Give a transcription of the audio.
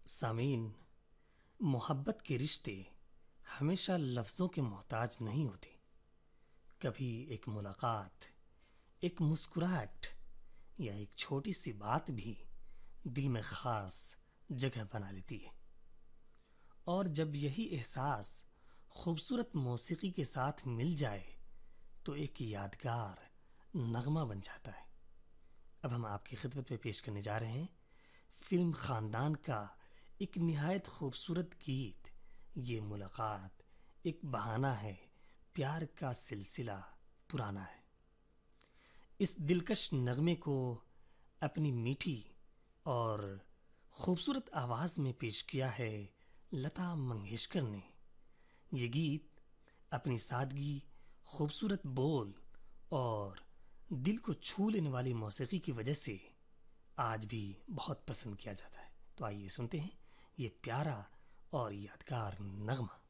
سامعین، محبت کے رشتے ہمیشہ لفظوں کے محتاج نہیں ہوتے۔ کبھی ایک ملاقات، ایک مسکراہٹ یا ایک چھوٹی سی بات بھی دل میں خاص جگہ بنا لیتی ہے، اور جب یہی احساس خوبصورت موسیقی کے ساتھ مل جائے تو ایک یادگار نغمہ بن جاتا ہے۔ اب ہم آپ کی خدمت میں پیش کرنے جا رہے ہیں فلم خاندان کا ایک نہایت خوبصورت گیت۔ یہ ملاقات ایک بہانہ ہے، پیار کا سلسلہ پرانا ہے۔ اس دلکش نغمے کو اپنی میٹھی اور خوبصورت آواز میں پیش کیا ہے لتا منگیشکر نے۔ یہ گیت اپنی سادگی، خوبصورت بول اور دل کو چھو لینے والی موسیقی کی وجہ سے آج بھی بہت پسند کیا جاتا ہے۔ تو آئیے سنتے ہیں یہ پیارا اور یادگار نغمہ۔